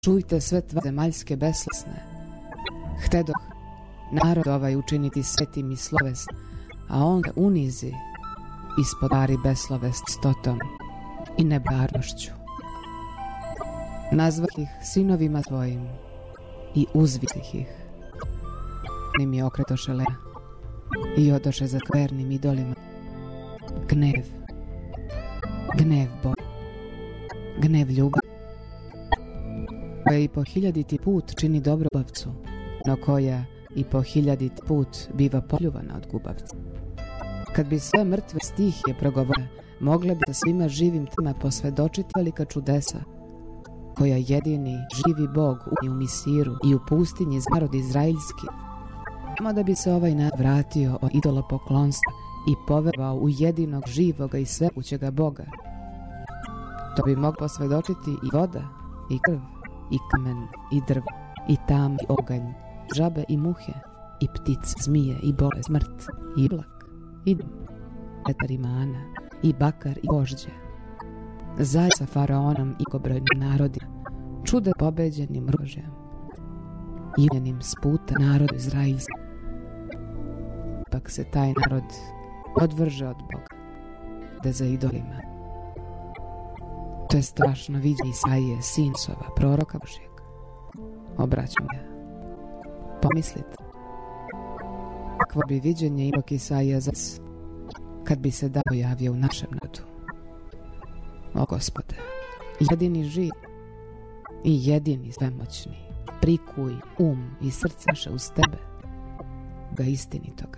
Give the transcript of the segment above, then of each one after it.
Čujte sve zemaljske beslasne. Htedoh narod ovaj učiniti svetim i slovesnim, a on ga unizi, ispodari beslovest stotom i nebarnošću. Nazvah ih sinovima tvojim i uzvisih ih. Oni mi okretoše lena i odoše za kvernim idolima. Gnev, gnev Bog, gnev ljubav, koja i po 1000 put čini dobro gubavcu, no koja i po 1000 put biva poljuvana od gubavca. Kad bi sve mrtve stihije progovore, mogle bi da svima živim tima posvedočiti velika čudesa, koja jedini živi Bog u Misiru i u pustinji za narod izraelski, samo da bi se ovaj narod vratio od idolopoklonstva i poverovao u jedinog živoga i svemoćega Boga. To bi moglo posvedočiti i voda, i krv, i kamen, i drvo, i tam, i oganj, žabe i muhe, i ptice, zmije, i bole, smrt, i oblak, i dim, vetar i mana, i bakar, i vožđe. Zajedno sa faraonom i mnogobrojnim narodima, čude pobeđenim ružjem, i unjenim s puta narodu izraelski. Ipak se taj narod odvrže od Boga, da za idolima. To je strašno viđenje Isaije, sinsova, proroka Božjeg. Obraćam ga. Pomislite, kakvo bi viđenje imao Isaija za nas, kad bi se da pojavio u našem narodu. O Gospode, jedini živ i jedini svemoćni, prikuj i srce naše uz tebe, ga istinitoga,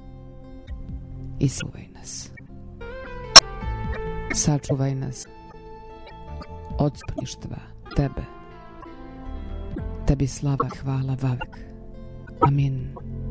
i sačuvaj nas. Sačuvaj nas od sponištva tebe. Tebi slava i hvala vavek. Amin.